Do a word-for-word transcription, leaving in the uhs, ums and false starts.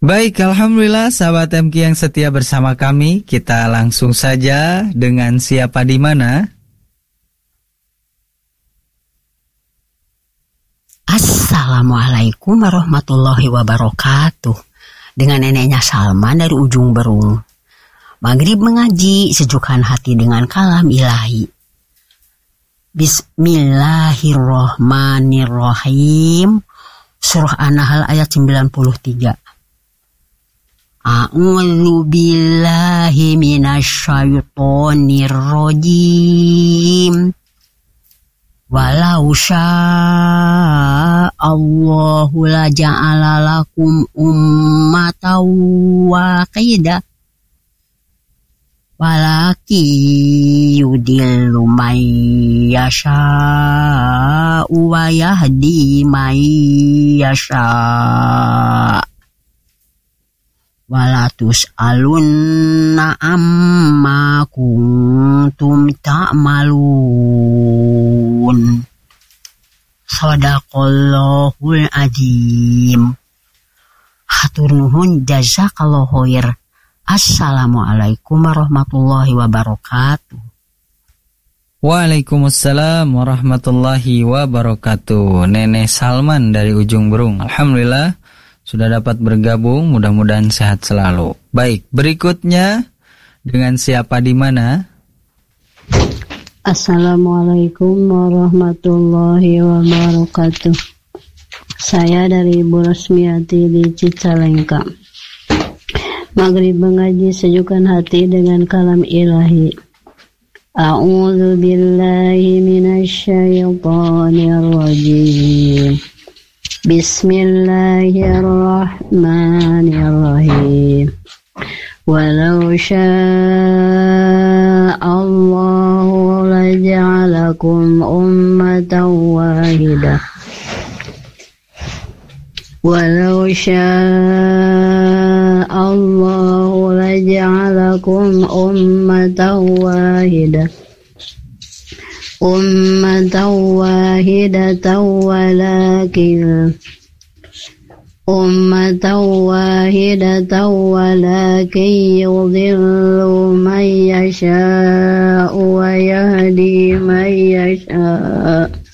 Baik, Alhamdulillah sahabat M K yang setia bersama kami. Kita langsung saja dengan siapa di mana? Assalamualaikum warahmatullahi wabarakatuh. Dengan neneknya Salman dari ujung Berung. Maghrib mengaji, sejukkan hati dengan kalam ilahi. Bismillahirrahmanirrahim. Surah An-Nahl ayat sembilan puluh tiga. A'udzu billahi minasyaitonir rajim. Walau sya'allahu la ja'ala lakum ummatan wahidah. Walaki yudillu man yasha'u wa yahdi man yasha'. Walatus alunna amma kuntum ta'malun. Sadaqallahul adzim. Hatur nuhun, jazakallahu khair. Assalamualaikum warahmatullahi wabarakatuh. Waalaikumsalam warahmatullahi wabarakatuh. Nenek Salman dari ujung Berung. Alhamdulillah sudah dapat bergabung, mudah-mudahan sehat selalu. Baik, berikutnya dengan siapa di mana? Assalamualaikum warahmatullahi wabarakatuh. Saya dari Ibu Rosmiati di Cicalengka. Maghrib mengaji, sejukkan hati dengan kalam ilahi. A'udzu billahi minasyaitonir rajim. Bismillahirrahmanirrahim. Walau sya'allahu laja'alakum ummatan wahidah. Walau sya'allahu laja'alakum ummatan wahidah. Ummatan wahidatan walakin Ummatan wahidatan walakin yudhillu man yasha'u wa yahdi man yasha'.